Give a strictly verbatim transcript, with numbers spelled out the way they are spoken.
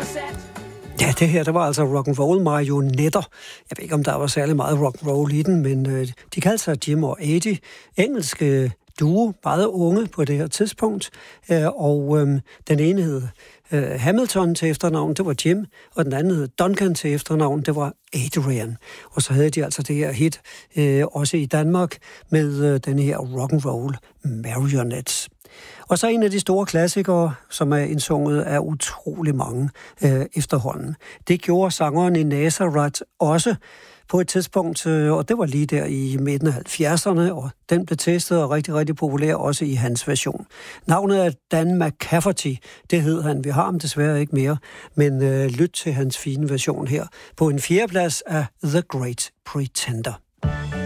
Ja, det her, der var altså rock'n'roll marionetter. Jeg ved ikke, om der var særlig meget rock'n'roll i den, men øh, de kaldte sig Jim og Eddie. Engelske duo, meget unge på det her tidspunkt. Øh, og øh, den ene hed øh, Hamilton til efternavn, det var Jim, og den anden hed Duncan til efternavn, det var Adrian. Og så havde de altså det her hit, øh, også i Danmark, med øh, den her rock'n'roll Marionettes. Og så en af de store klassikere, som er indsunget af utrolig mange øh, efterhånden. Det gjorde sangeren i Nazareth også på et tidspunkt, øh, og det var lige der i midten af halvfjerdserne, og den blev testet og rigtig, rigtig populær også i hans version. Navnet er Dan McCafferty, det hed han. Vi har ham desværre ikke mere, men øh, lyt til hans fine version her på en fjerdeplads af The Great Pretender.